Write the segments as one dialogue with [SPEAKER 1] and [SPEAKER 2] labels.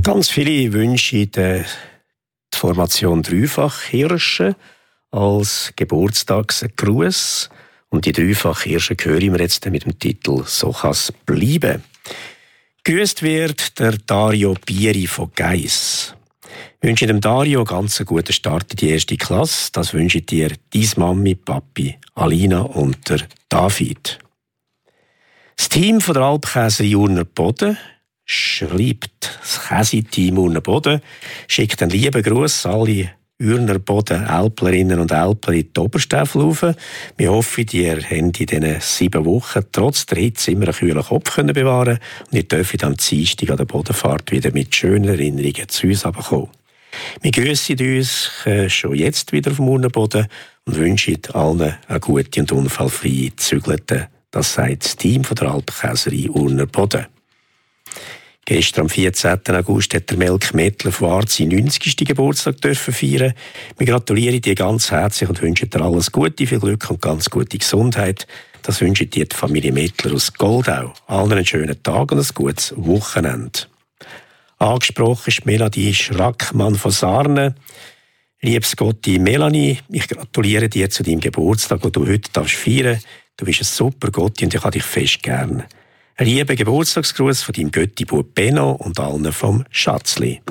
[SPEAKER 1] Ganz viele wünschen die Formation Dreifach Hirsche als Geburtstagsgruß. Und die Dreifach Hirsche hören wir jetzt mit dem Titel «So kann's bleiben». Grüßt wird der Dario Bieri von Geiss. Ich wünsche dem Dario einen ganz guten Start in die erste Klasse. Das wünsche ich dir, deine Mami, Papi, Alina und der David. Das Team von der Alpkäserei Urner Boden schreibt, das Käseteam Urner Boden schickt einen lieben Gruß an alle Urner Boden Älplerinnen und Älpler in die Oberstäfel rauf. Wir hoffen, ihr habt in diesen 7 Wochen trotz der Hitze immer einen kühlen Kopf bewahren und ihr dürft am Dienstag an der Bodenfahrt wieder mit schönen Erinnerungen zu uns kommen. Wir grüssen uns schon jetzt wieder vom Urner Boden und wünschen allen eine gute und unfallfreie Zügelte. Das sagt das Team von der Alpkäserei Urner Boden. Gestern am 14. August hat der Melk Mettler von Art seinen 90. Geburtstag feiern. Wir gratulieren dir ganz herzlich und wünschen dir alles Gute, viel Glück und ganz gute Gesundheit. Das wünscht dir die Familie Mettler aus Goldau. Allen einen schönen Tag und ein gutes Wochenende. Angesprochen ist Melanie Schrackmann von Sarne. Liebes Gotti Melanie, ich gratuliere dir zu deinem Geburtstag, den du heute feiern darfst. Du bist ein super Gotti und ich habe dich fest gern. Ein lieber Geburtstagsgruß von deinem Götti-Bub Benno und allen vom Schatzli.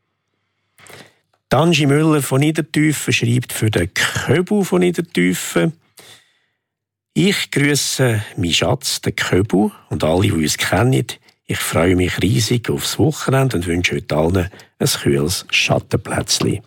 [SPEAKER 1] Angie Müller von Niedertüfen schreibt für den Köbu von Niedertüfen: Ich grüße meinen Schatz, den Köbu, und alle, die uns kennen. Ich freue mich riesig aufs Wochenende und wünsche heute allen ein kühles Schattenplätzchen.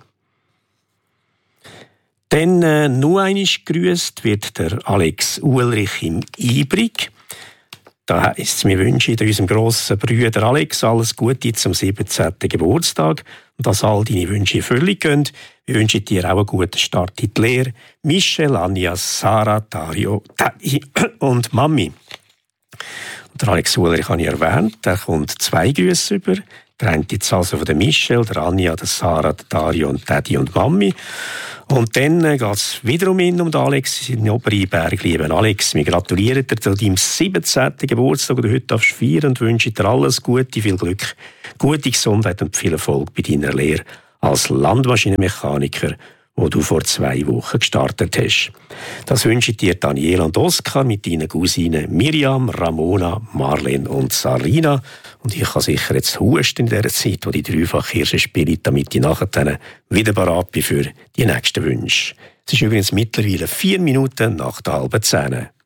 [SPEAKER 1] Dann nur einmal grüßt wird der Alex Ulrich im Ibrig. Da heisst es, wir wünschen unserem grossen Bruder Alex alles Gute zum 17. Geburtstag und dass all deine Wünsche in Erfüllung gehen. Wir wünschen dir auch einen guten Start in die Lehre. Michelle, Anja, Sarah, Dario, Daddy und Mami. Und der Alex Ulrich habe ich erwähnt, der kommt 2 Grüße über. Der eine jetzt also von der Michelle, der Anja, der Sarah, der Dario und Daddy und Mami. Und dann geht es wiederum um den Alex in den Obereinberg. Lieber Alex, wir gratulieren dir zu deinem 17. Geburtstag, den du heute feiern darfst, und wünschen dir alles Gute, viel Glück, gute Gesundheit und viel Erfolg bei deiner Lehre als Landmaschinenmechaniker, wo du vor 2 Wochen gestartet hast. Das wünschen dir Daniela und Oskar mit deinen Cousinen Miriam, Ramona, Marlene und Sarina. Und ich kann sicher jetzt husten in dieser Zeit, wo die Dreifach Hirsche spielen, damit ich nachher wieder bereit bin für die nächsten Wünsche. Es ist übrigens mittlerweile 4 Minuten nach der 9:30.